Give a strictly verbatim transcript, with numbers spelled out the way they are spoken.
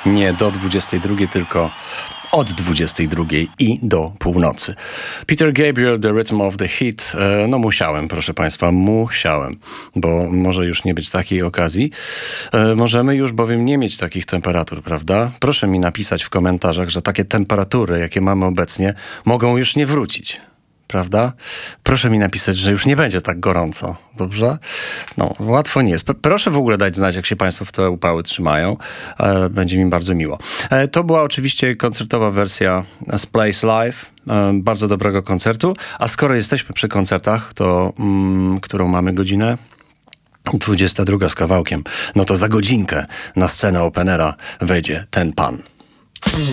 Nie do dwudziestej drugiej, tylko od dwudziestej drugiej i do północy. Peter Gabriel, The Rhythm of the Heat. No musiałem, proszę Państwa, musiałem, bo może już nie być takiej okazji. Możemy już bowiem nie mieć takich temperatur, prawda? Proszę mi napisać w komentarzach, że takie temperatury, jakie mamy obecnie, mogą już nie wrócić. Prawda? Proszę mi napisać, że już nie będzie tak gorąco. Dobrze? No, łatwo nie jest. P- proszę w ogóle dać znać, jak się Państwo w te upały trzymają. E, będzie mi bardzo miło. E, to była oczywiście koncertowa wersja z Place Live. E, bardzo dobrego koncertu. A skoro jesteśmy przy koncertach, to mm, którą mamy godzinę? dwudziesta druga z kawałkiem. No to za godzinkę na scenę Openera wejdzie ten pan.